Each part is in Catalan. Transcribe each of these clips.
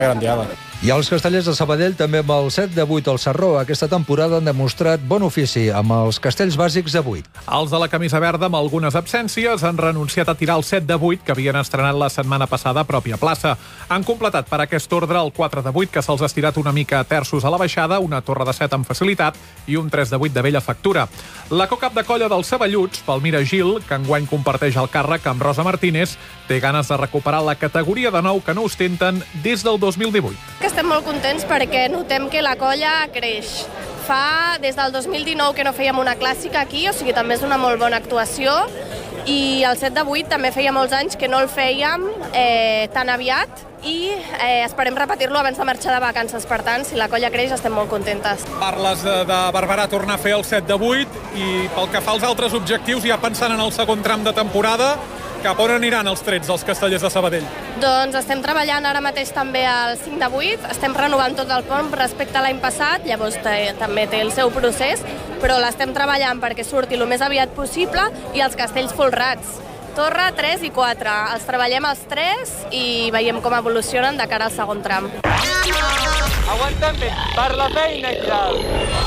Gran diada. I els castellers de Sabadell també amb el 7 de 8 al Sarró. Aquesta temporada han demostrat bon ofici amb els castells bàsics de 8. Els de la camisa verda, amb algunes absències, han renunciat a tirar el 7 de 8 que havien estrenat la setmana passada a pròpia plaça. Han completat per aquest ordre el 4 de 8, que se'ls ha estirat una mica a terços a la baixada, una torre de 7 amb facilitat i un 3 de 8 de vella factura. La co-cap de colla dels Saballuts, Palmira Gil, que enguany comparteix el càrrec amb Rosa Martínez, té ganes de recuperar la categoria de nou que no ostenten des del 2018. Estem molt contents perquè notem que la colla creix. Fa des del 2019 que no fèiem una clàssica aquí, o sigui, també és una molt bona actuació, i el 7 de 8 també feia molts anys que no el fèiem tan aviat i esperem repetir-lo abans de marxar de vacances. Per tant, si la colla creix, estem molt contentes. Parles de Barberà tornar a fer el 7 de 8 i pel que fa als altres objectius, ja pensant en el segon tram de temporada, cap on aniran els trets dels castellers de Sabadell? Doncs estem treballant ara mateix també al 5 de 8, estem renovant tot el pont respecte a l'any passat, llavors també té el seu procés, però l'estem treballant perquè surti el més aviat possible, i els castells folrats. Torre 3 i 4. Els treballem els 3 i veiem com evolucionen de cara al segon tram. Aguanta'm per la feina, Xal!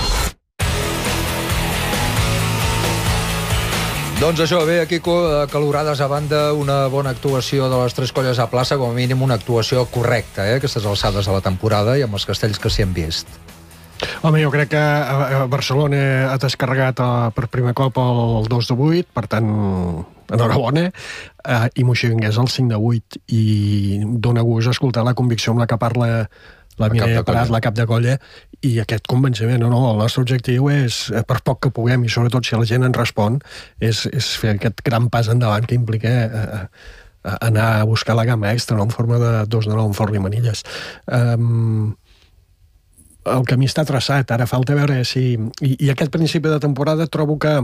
Doncs això, bé, aquí calorades a banda, una bona actuació de les tres colles a plaça, com a mínim una actuació correcta, aquestes alçades de la temporada i amb els castells que s'hi han vist. Home, jo crec que Barcelona ha descarregat per primer cop el 2 de 8, per tant, enhorabona, i Moixigranguès el 5 de 8, i dona gust escoltar la convicció amb la que parla la Mireia Prat, la cap de colla, i aquest convenciment. No, el nostre objectiu és, per poc que puguem, i sobretot si la gent ens respon, és fer aquest gran pas endavant que implica anar a buscar la gamma extra, no? En forma de 2 de 9 en forn i manilles. El camí està traçat, ara falta veure si... I aquest principi de temporada trobo que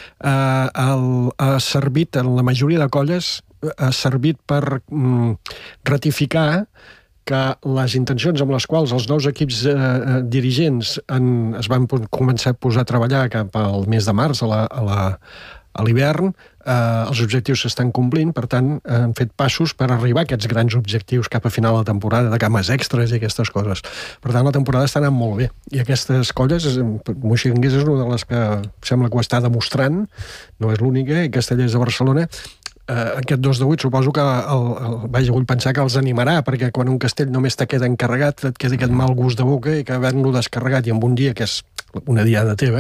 ha servit, en la majoria de colles, ha servit per ratificar que les intencions amb les quals els nous equips dirigents es van començar a posar a treballar cap al mes de març, a l'hivern, els objectius s'estan complint, per tant, han fet passos per arribar a aquests grans objectius cap a final de temporada, de cames extres i aquestes coses. Per tant, la temporada està anant molt bé. I aquestes colles, Moixigranguès és una de les que sembla que ho està demostrant, no és l'única, i Castellers de Barcelona, aquest 2 de 8 suposo que vull pensar que els animarà, perquè quan un castell només te queda encarregat et queda aquest mal gust de boca, i que havent-lo descarregat i en un dia que és una diada teva,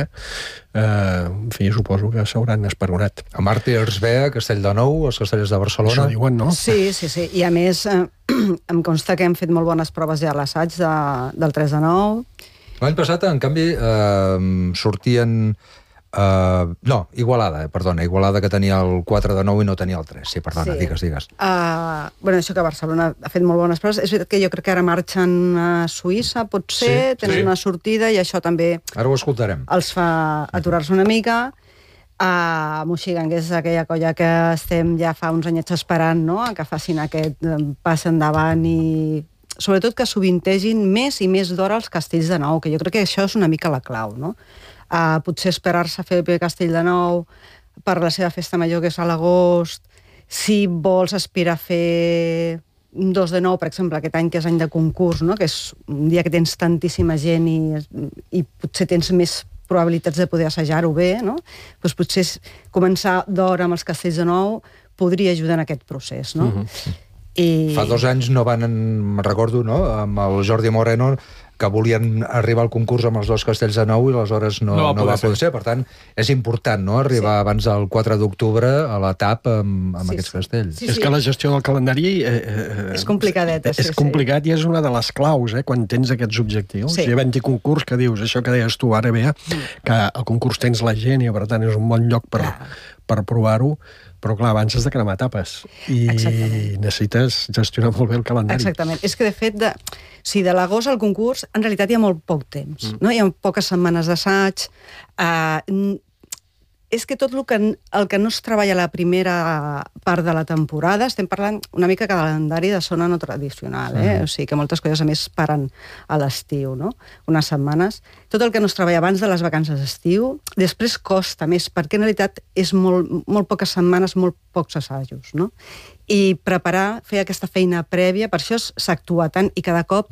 en fi, suposo que s'hauran esperonat. A Màrtirs B, a Castell de Nou, els castellers de Barcelona. Això diuen, no? Sí, i a més em consta que hem fet molt bones proves ja a l'assaig del 3 de 9. L'any passat, en canvi, sortien... no, Igualada, Igualada, que tenia el 4 de 9 i no tenia el 3. Sí, perdona, digues. Bueno, això que Barcelona ha fet molt bones proves. És veritat que jo crec que ara marxen a Suïssa, potser, tenen una sortida, i això també... Ara ho escoltarem. Els fa aturar-se una mica. Moixigranguès és aquella colla que estem ja fa uns anyets esperant, no?, que facin aquest pas endavant i sobretot que sovintegin més i més d'hora els castells de nou, que jo crec que això és una mica la clau, no? Potser esperar-se a fer el castell de nou per la seva festa major, que és a l'agost. Si vols aspirar a fer un 2 de 9, per exemple, aquest any que és any de concurs, no?, que és un dia que tens tantíssima gent i potser tens més probabilitats de poder assajar-ho bé, no? Doncs potser començar d'hora amb els castells de nou podria ajudar en aquest procés, no? Fa 2 anys no van, recordo, no?, amb el Jordi Moreno, que volien arribar al concurs amb els 2 castells de nou i aleshores no va poder ser. Per tant, és important, no?, arribar abans del 4 d'octubre a la TAP amb aquests castells. És que la gestió del calendari és complicadeta. És complicat i és una de les claus, quan tens aquests objectius. Si havent-hi concurs, que dius, això que deies tu ara, Bea, que al concurs tens la gent i per tant és un bon lloc per provar-ho, però clar, abans has de cremar etapes i necessites gestionar molt bé el calendari. Exactament. És que, de fet, de l'agost al concurs, en realitat hi ha molt poc temps, no? Hi ha poques setmanes d'assaig. És que tot el que no es treballa a la primera part de la temporada, estem parlant una mica de calendari de zona no tradicional, o sigui que moltes coses a més paren a l'estiu, no?, unes setmanes. Tot el que no es treballa abans de les vacances d'estiu, després costa més, perquè en realitat és molt poques setmanes, molt pocs assajos, no? i preparar, fer aquesta feina prèvia, per això s'actua tant i cada cop